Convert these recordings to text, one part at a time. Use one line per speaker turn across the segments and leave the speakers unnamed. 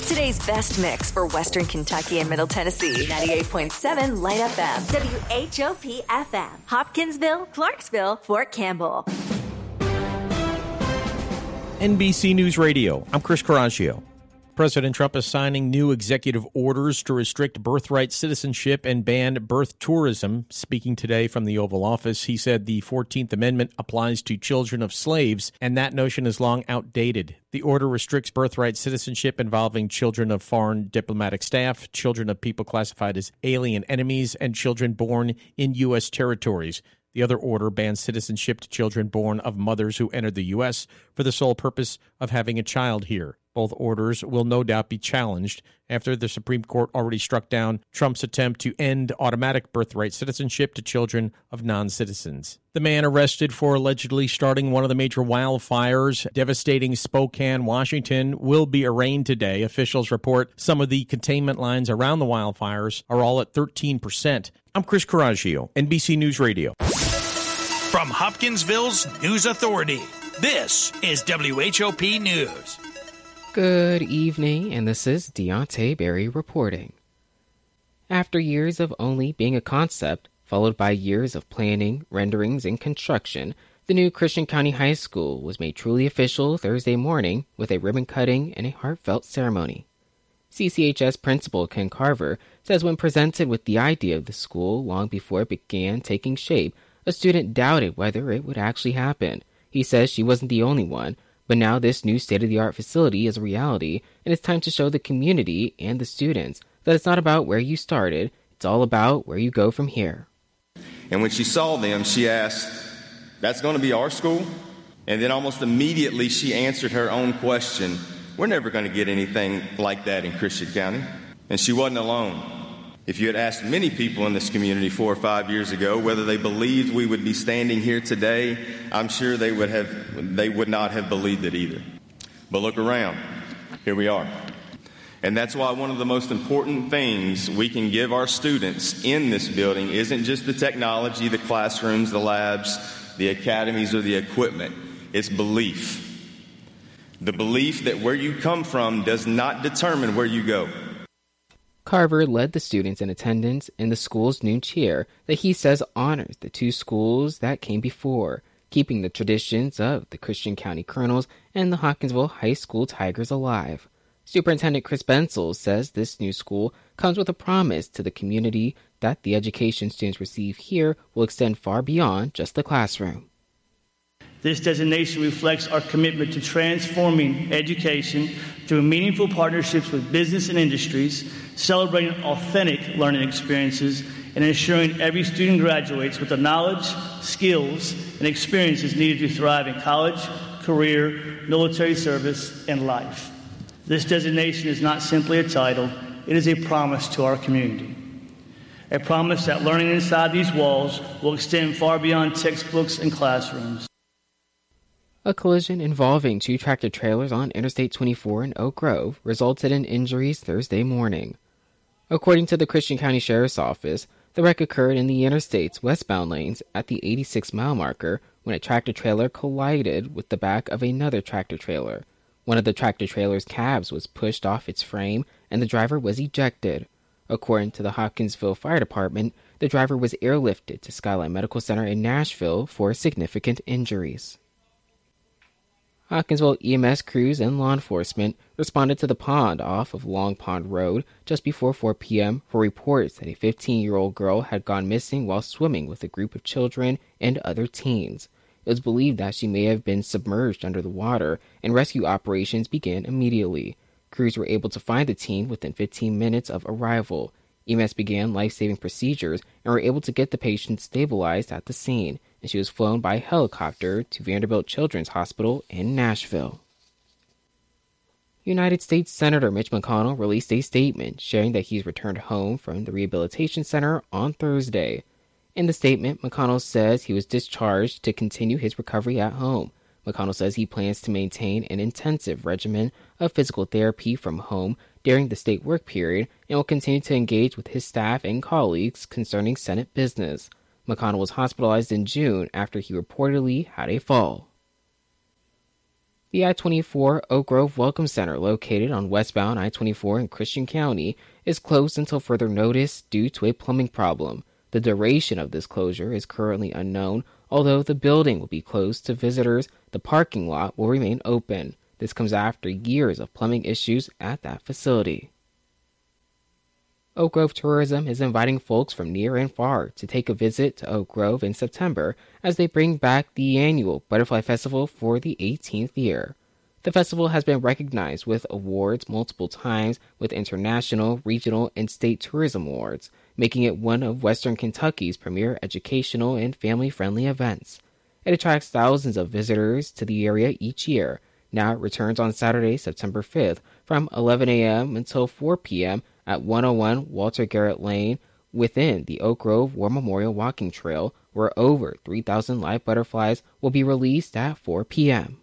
Today's best mix for Western Kentucky and Middle Tennessee. 98.7 Light FM. WHOP FM. Hopkinsville, Clarksville, Fort Campbell.
NBC News Radio. I'm Chris Coraggio. President Trump is signing new executive orders to restrict birthright citizenship and ban birth tourism. Speaking today from the Oval Office, he said the 14th Amendment applies to children of slaves, and that notion is long outdated. The order restricts birthright citizenship involving children of foreign diplomatic staff, children of people classified as alien enemies, and children born in U.S. territories. The other order bans citizenship to children born of mothers who entered the U.S. for the sole purpose of having a child here. Both orders will no doubt be challenged after the Supreme Court already struck down Trump's attempt to end automatic birthright citizenship to children of non-citizens. The man arrested for allegedly starting one of the major wildfires devastating Spokane, Washington, will be arraigned today. Officials report some of the containment lines around the wildfires are all at 13%. I'm Chris Coraggio, NBC News Radio.
From Hopkinsville's News Authority, this is WHOP News.
Good evening, and this is Deontay Berry reporting. After years of only being a concept, followed by years of planning, renderings, and construction, the new Christian County High School was made truly official Thursday morning with a ribbon cutting and a heartfelt ceremony. CCHS Principal Ken Carver says when presented with the idea of the school long before it began taking shape, a student doubted whether it would actually happen. He says she wasn't the only one, but now this new state-of-the-art facility is a reality, and it's time to show the community and the students that it's not about where you started, it's all about where you go from here.
And when she saw them, she asked, "That's going to be our school?" And then almost immediately she answered her own question, "We're never going to get anything like that in Christian County." And she wasn't alone. If you had asked many people in this community 4 or 5 years ago whether they believed we would be standing here today, I'm sure they would not have believed it either. But look around. Here we are. And that's why one of the most important things we can give our students in this building isn't just the technology, the classrooms, the labs, the academies, or the equipment. It's belief. The belief that where you come from does not determine where you go.
Carver led the students in attendance in the school's new chair that he says honors the two schools that came before, keeping the traditions of the Christian County Colonels and the Hopkinsville High School Tigers alive. Superintendent Chris Bensel says this new school comes with a promise to the community that the education students receive here will extend far beyond just the classroom.
This designation reflects our commitment to transforming education through meaningful partnerships with business and industries, celebrating authentic learning experiences, and ensuring every student graduates with the knowledge, skills, and experiences needed to thrive in college, career, military service, and life. This designation is not simply a title, it is a promise to our community. A promise that learning inside these walls will extend far beyond textbooks and classrooms.
A collision involving two tractor-trailers on Interstate 24 in Oak Grove resulted in injuries Thursday morning. According to the Christian County Sheriff's Office, the wreck occurred in the interstate's westbound lanes at the 86-mile marker when a tractor-trailer collided with the back of another tractor-trailer. One of the tractor-trailer's cabs was pushed off its frame, and the driver was ejected. According to the Hopkinsville Fire Department, the driver was airlifted to Skyline Medical Center in Nashville for significant injuries. Hopkinsville EMS crews and law enforcement responded to the pond off of Long Pond Road just before 4 p.m. for reports that a 15-year-old girl had gone missing while swimming with a group of children and other teens. It was believed that she may have been submerged under the water, and rescue operations began immediately. Crews were able to find the teen within 15 minutes of arrival. EMS began life-saving procedures and were able to get the patient stabilized at the scene, and she was flown by helicopter to Vanderbilt Children's Hospital in Nashville. United States Senator Mitch McConnell released a statement sharing that he's returned home from the rehabilitation center on Thursday. In the statement, McConnell says he was discharged to continue his recovery at home. McConnell says he plans to maintain an intensive regimen of physical therapy from home during the state work period and will continue to engage with his staff and colleagues concerning Senate business. McConnell was hospitalized in June after he reportedly had a fall. The I-24 Oak Grove Welcome Center, located on westbound I-24 in Christian County, is closed until further notice due to a plumbing problem. The duration of this closure is currently unknown. Although the building will be closed to visitors, the parking lot will remain open. This comes after years of plumbing issues at that facility. Oak Grove Tourism is inviting folks from near and far to take a visit to Oak Grove in September as they bring back the annual Butterfly Festival for the 18th year. The festival has been recognized with awards multiple times with international, regional, and state tourism awards, making it one of Western Kentucky's premier educational and family-friendly events. It attracts thousands of visitors to the area each year. Now it returns on Saturday, September 5th from 11 a.m. until 4 p.m. at 101 Walter Garrett Lane within the Oak Grove War Memorial Walking Trail, where over 3,000 live butterflies will be released at 4 p.m.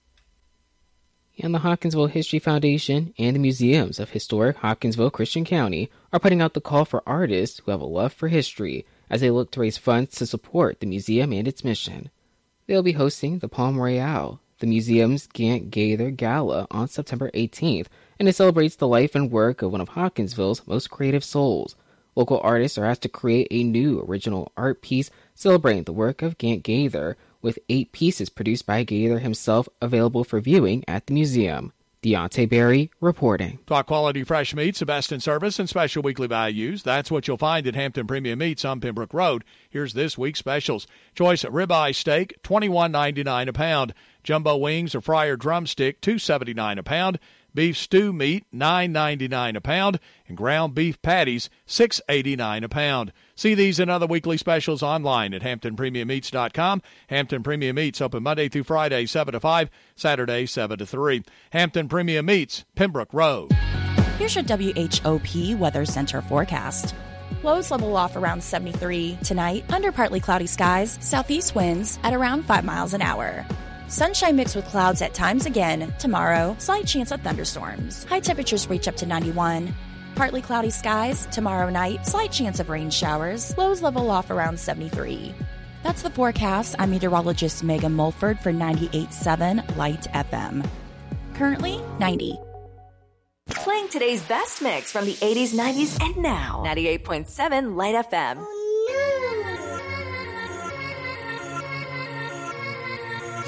And the Hopkinsville History Foundation and the Museums of Historic Hopkinsville Christian County are putting out the call for artists who have a love for history as they look to raise funds to support the museum and its mission. They'll be hosting the Palm Royale, the museum's Gant Gaither Gala, on September 18th, and it celebrates the life and work of one of Hopkinsville's most creative souls. Local artists are asked to create a new original art piece celebrating the work of Gant Gaither, with 8 pieces produced by Gaither himself available for viewing at the museum. Deontay Berry reporting.
Top quality fresh meats, the best in service, and special weekly values. That's what you'll find at Hampton Premium Meats on Pembroke Road. Here's this week's specials. Choice ribeye steak, $21.99 a pound. Jumbo wings or fryer drumstick, $2.79 a pound. Beef stew meat, $9.99 a pound, and ground beef patties, $6.89 a pound. See these and other weekly specials online at HamptonPremiumMeats.com. Hampton Premium Meats open Monday through Friday, 7 to 5, Saturday, 7 to 3. Hampton Premium Meats, Pembroke Road.
Here's your WHOP Weather Center forecast. Lows level off around 73. Tonight, under partly cloudy skies, southeast winds at around 5 miles an hour. Sunshine mixed with clouds at times again. Tomorrow, slight chance of thunderstorms. High temperatures reach up to 91. Partly cloudy skies. Tomorrow night, slight chance of rain showers. Lows level off around 73. That's the forecast. I'm meteorologist Megan Mulford for 98.7 Light FM. Currently, 90.
Playing today's best mix from the 80s, 90s, and now. 98.7 Light FM.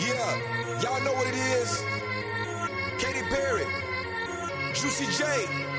Yeah, y'all know what it is. Katy Perry, Juicy J,